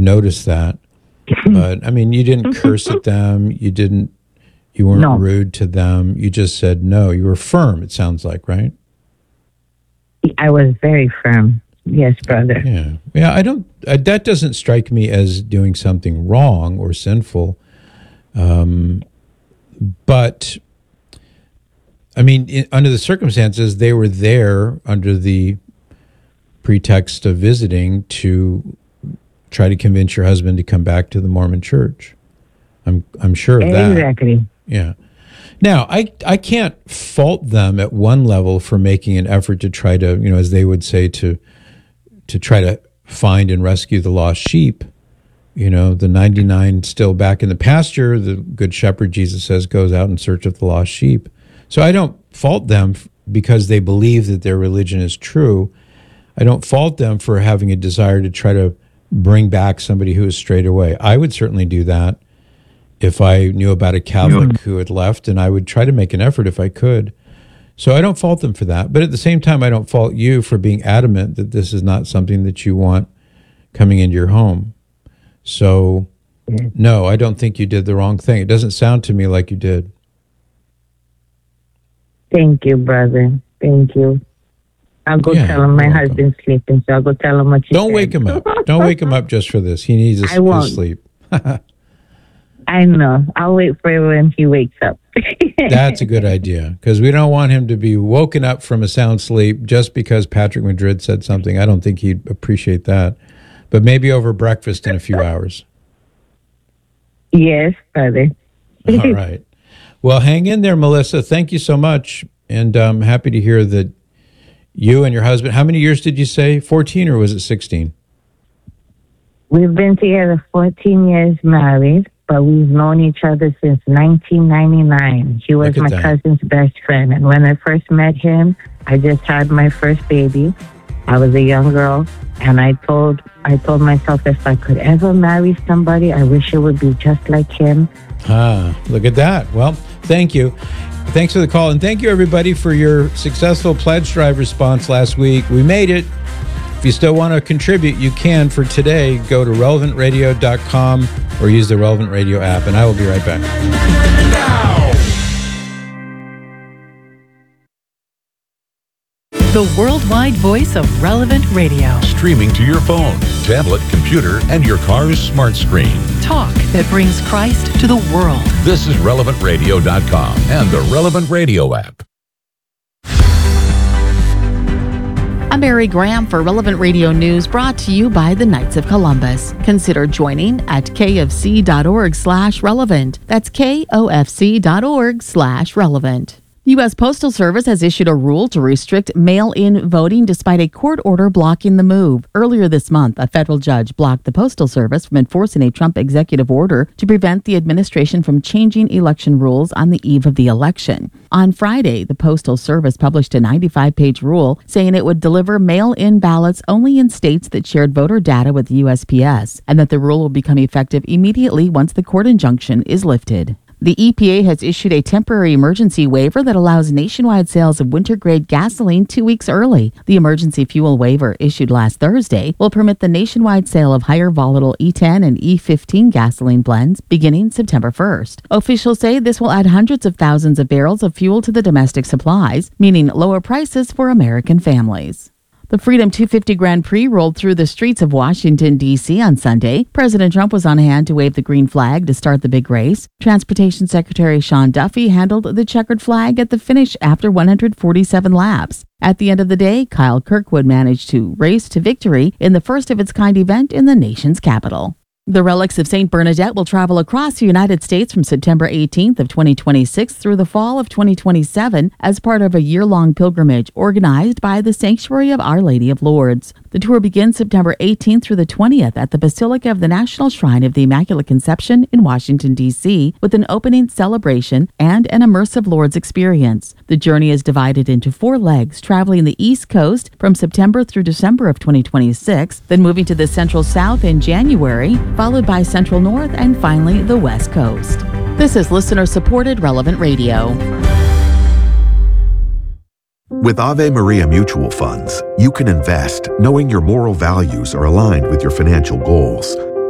noticed that. But, I mean, you didn't curse at them. You weren't rude to them. You just said no. You were firm, it sounds like, right? I was very firm. Yes, brother. Yeah. Yeah, that doesn't strike me as doing something wrong or sinful. But, I mean, under the circumstances, they were there under the pretext of visiting to try to convince your husband to come back to the Mormon church. I'm sure of that. Exactly. Yeah. Now, I can't fault them at one level for making an effort to try to, as they would say, to try to find and rescue the lost sheep. The 99 still back in the pasture. The good shepherd, Jesus says, goes out in search of the lost sheep. So I don't fault them because they believe that their religion is true. I don't fault them for having a desire to try to bring back somebody who has strayed away. I would certainly do that if I knew about a Catholic who had left, and I would try to make an effort if I could. So I don't fault them for that. But at the same time, I don't fault you for being adamant that this is not something that you want coming into your home. So, no, I don't think you did the wrong thing. It doesn't sound to me like you did. Thank you, brother. Thank you. I'll go tell him my husband's sleeping, so I'll go tell him what you Don't wake him up. Don't wake him up just for this. He needs his sleep. I know. I'll wait for him when he wakes up. That's a good idea, because we don't want him to be woken up from a sound sleep just because Patrick Madrid said something. I don't think he'd appreciate that. But maybe over breakfast in a few hours. Yes, brother. All right. Well, hang in there, Melissa. Thank you so much. And I'm happy to hear that you and your husband, how many years did you say? 14 or was it 16? We've been together 14 years married, but we've known each other since 1999. He was my cousin's best friend. And when I first met him, I just had my first baby. I was a young girl, and I told myself if I could ever marry somebody, I wish it would be just like him. Look at that. Well, thank you. Thanks for the call, and thank you, everybody, for your successful pledge drive response last week. We made it. If you still want to contribute, you can. For today, go to relevantradio.com or use the Relevant Radio app, and I will be right back. The worldwide voice of Relevant Radio. Streaming to your phone, tablet, computer, and your car's smart screen. Talk that brings Christ to the world. This is relevantradio.com and the Relevant Radio app. I'm Mary Graham for Relevant Radio News, brought to you by the Knights of Columbus. Consider joining at kfc.org/relevant. That's kofc.org/relevant. The U.S. Postal Service has issued a rule to restrict mail-in voting despite a court order blocking the move. Earlier this month, a federal judge blocked the Postal Service from enforcing a Trump executive order to prevent the administration from changing election rules on the eve of the election. On Friday, the Postal Service published a 95-page rule saying it would deliver mail-in ballots only in states that shared voter data with the USPS, and that the rule will become effective immediately once the court injunction is lifted. The EPA has issued a temporary emergency waiver that allows nationwide sales of winter-grade gasoline 2 weeks early. The emergency fuel waiver, issued last Thursday, will permit the nationwide sale of higher volatile E10 and E15 gasoline blends beginning September 1st. Officials say this will add hundreds of thousands of barrels of fuel to the domestic supplies, meaning lower prices for American families. The Freedom 250 Grand Prix rolled through the streets of Washington, D.C. on Sunday. President Trump was on hand to wave the green flag to start the big race. Transportation Secretary Sean Duffy handled the checkered flag at the finish after 147 laps. At the end of the day, Kyle Kirkwood managed to race to victory in the first of its kind event in the nation's capital. The relics of St. Bernadette will travel across the United States from September 18th of 2026 through the fall of 2027 as part of a year-long pilgrimage organized by the Sanctuary of Our Lady of Lourdes. The tour begins September 18th through the 20th at the Basilica of the National Shrine of the Immaculate Conception in Washington, D.C., with an opening celebration and an immersive Lourdes experience. The journey is divided into 4 legs, traveling the East Coast from September through December of 2026, then moving to the Central South in January, followed by Central North, and finally the West Coast. This is listener-supported Relevant Radio. With Ave Maria Mutual Funds, you can invest knowing your moral values are aligned with your financial goals.